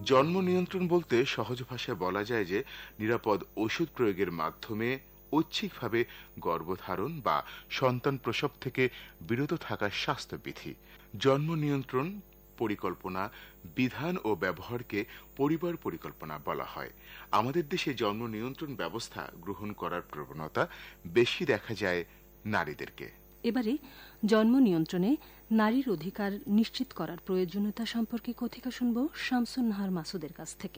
জন্ম নিয়ন্ত্রণ বলতে সহজ ভাষায় বলা যায় যে নিরাপদ ওষুধ প্রয়োগের মাধ্যমে ঐচ্ছিকভাবে গর্ভধারণ বা সন্তান প্রসব থেকে বিরত থাকার স্বাস্থ্যবিধি। জন্ম নিয়ন্ত্রণ পরিকল্পনা, বিধান ও ব্যবহারকে পরিবার পরিকল্পনা বলা হয়। আমাদের দেশে জন্ম নিয়ন্ত্রণ ব্যবস্থা গ্রহণ করার প্রবণতা বেশি দেখা যায় নারীদেরকে। এবারে জন্ম নিয়ন্ত্রণে নারীর অধিকার নিশ্চিত করার প্রয়োজনীয়তা সম্পর্কে কথা শুনব শামসুন নাহার মাসুদের কাছ থেকে।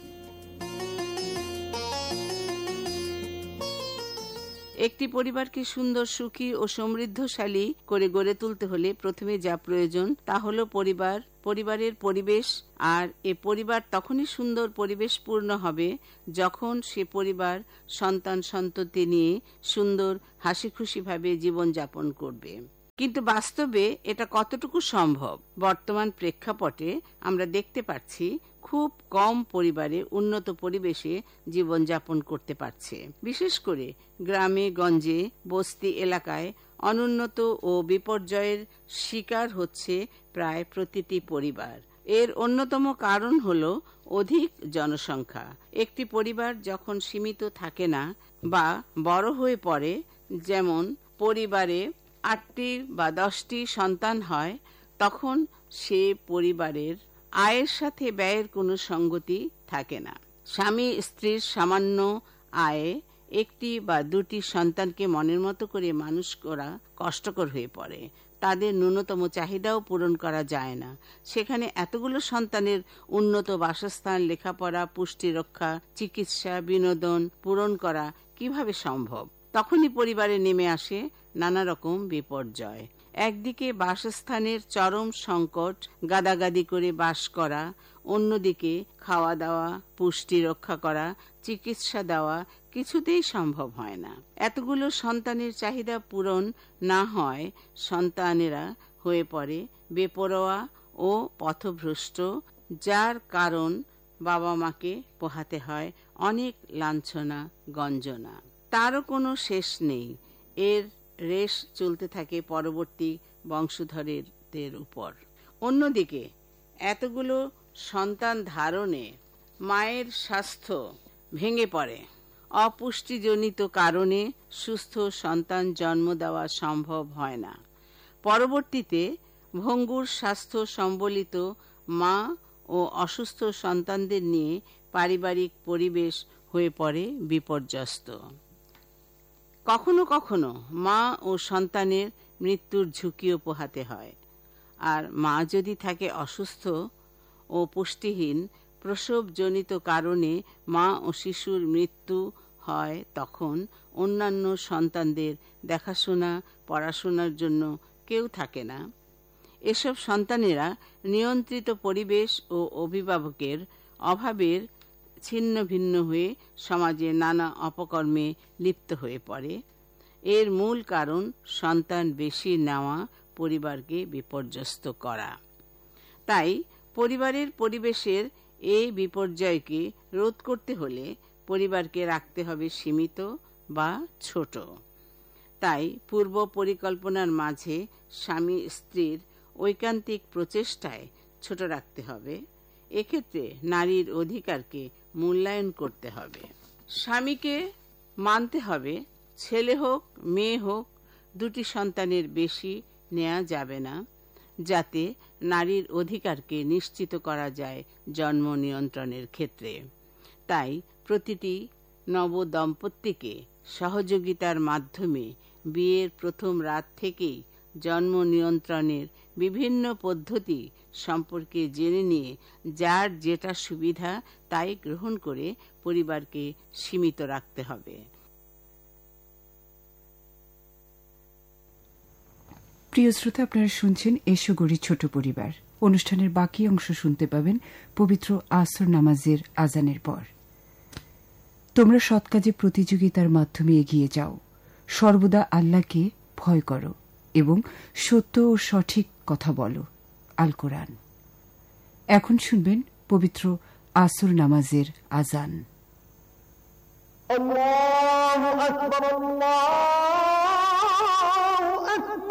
একটি পরিবারকে সুন্দর, সুখী ও সমৃদ্ধশালী করে গড়ে তুলতে হলে প্রথমে যা প্রয়োজন তা হলো পরিবারের পরিবেশ। আর এ পরিবার তখনই সুন্দর পরিবেশপূর্ণ হবে যখন সে পরিবার সন্তান সন্ততি নিয়ে সুন্দর হাসি খুশিভাবে জীবনযাপন করবে। কিন্তু বাস্তবে এটা কতটুকু সম্ভব? বর্তমান প্রেক্ষাপটে আমরা দেখতে পাচ্ছি খুব কম পরিবারে উন্নত পরিবেশে জীবনযাপন করতে পারছে। বিশেষ করে গ্রামে গঞ্জে বস্তি এলাকায় অনুন্নত ও বিপর্যয়ের শিকার হচ্ছে প্রায় প্রতিটি পরিবার। এর অন্যতম কারণ হলো অধিক জনসংখ্যা। একটি পরিবার যখন সীমিত থাকে না বা বড় হয়ে পড়ে, যেমন পরিবারে 8টি বা 10টি সন্তান হয়, তখন সে পরিবারের আয়ের সাথে ব্যয়ের কোনো সঙ্গতি থাকে না। স্বামী স্ত্রীর সামান্য আয়ে একটি বা দুটি সন্তানকে মনের মতো করে মানুষ করা কষ্টকর হয়ে পড়ে। তাদের ন্যূনতম চাহিদাও পূরণ করা যায় না। সেখানে এতগুলো সন্তানের উন্নত বাসস্থান, লেখাপড়া, পুষ্টি রক্ষা, চিকিৎসা, বিনোদন পূরণ করা কিভাবে সম্ভব? তখনই পরিবারে নেমে আসে নানা রকম বিপর্যয়। একদিকে বাসস্থানের চরম সংকট, গাদাগাদি করে বাস করা, অন্যদিকে খাওয়া দাওয়া, পুষ্টি রক্ষা করা, চিকিৎসা দেওয়া কিছুতেই সম্ভব হয় না। এতগুলো সন্তানের চাহিদা পূরণ না হয় সন্তানেরা হয়ে পড়ে বেপরোয়া ও পথভ্রষ্ট, যার কারণ বাবা মাকে পোহাতে হয় অনেক লাঞ্ছনা গঞ্জনা। তারও কোনো শেষ নেই। এর রেশ চলতে থাকে পরবর্তী বংশধরদের উপর। অন্যদিকে এতগুলো সন্তান ধারণে মায়ের স্বাস্থ্য ভেঙে পড়ে। অপুষ্টিজনিত কারণে সুস্থ সন্তান জন্ম দেওয়া সম্ভব হয় না। পরবর্তীতে ভঙ্গুর স্বাস্থ্য সম্বলিত মা ও অসুস্থ সন্তানদের নিয়ে পারিবারিক পরিবেশ হয়ে পড়ে বিপর্যস্ত। কখনো কখনো মা ও সন্তানের মৃত্যুর ঝুঁকিও পোহাতে হয়। আর মা যদি থাকে অসুস্থ ও পুষ্টিহীন, প্রসবজনিত কারণে মা ও শিশুর মৃত্যু হয়, তখন অন্যান্য সন্তানদের দেখাশোনা, পড়াশোনার জন্য কেউ থাকে না। এসব সন্তানেরা নিয়ন্ত্রিত পরিবেশ ও অভিভাবকের অভাবের ছিন্ন ভিন্ন হয়ে সমাজে নানা অপকর্মে লিপ্ত হয়ে পড়ে। এর মূল কারণ সন্তান বেশি নেওয়া, পরিবারকে বিপর্যস্ত করা। তাই পরিবারের পরিবেশের এই বিপর্যয়কে রোধ করতে হলে পরিবারকে রাখতে হবে সীমিত বা ছোট। তাই পূর্ব পরিকল্পনার মাঝে স্বামী স্ত্রীর ঐকান্তিক প্রচেষ্টায় ছোট রাখতে হবে। এক্ষেত্রে নারীর অধিকারকে মূল্যায়ন করতে হবে। স্বামীকে মানতে হবে ছেলে হোক মেয়ে হোক, দুটি সন্তানের বেশি নেওয়া যাবে না, যাতে নারীর অধিকারকে নিশ্চিত করা যায় জন্ম নিয়ন্ত্রণের ক্ষেত্রে। তাই প্রতিটি নবদম্পতিকে সহযোগিতার মাধ্যমে বিয়ের প্রথম রাত থেকেই জন্ম নিয়ন্ত্রণের বিভিন্ন পদ্ধতি সম্পর্কে জেনে নিয়ে যার যেটা সুবিধা তাই গ্রহণ করে পরিবারকে সীমিত রাখতে হবে। প্রিয় শ্রোতা, আপনারা শুনছেন এসো গড়ি ছোট পরিবার। অনুষ্ঠানের বাকি অংশ শুনতে পাবেন পবিত্র আসর নামাজের আজানের পর। তোমরা সৎ কাজে প্রতিযোগিতার মাধ্যমে এগিয়ে যাও, সর্বদা আল্লাহকে ভয় করো এবং সত্য ও সঠিক কথা বলো। আল কোরআন। এখন শুনবেন পবিত্র আসর নামাজের আজান। আল্লাহু আকবার, আল্লাহু আকবার।